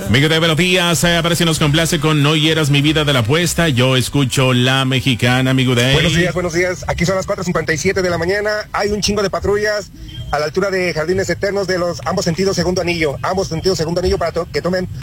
Amigo de buenos días, a ver si nos complace con No hieras mi vida de la apuesta. Yo escucho La Mexicana, amigo de. Buenos días. Aquí son las 4:57 de la mañana. Hay un chingo de patrullas a la altura de Jardines Eternos de los ambos sentidos segundo anillo para que tomen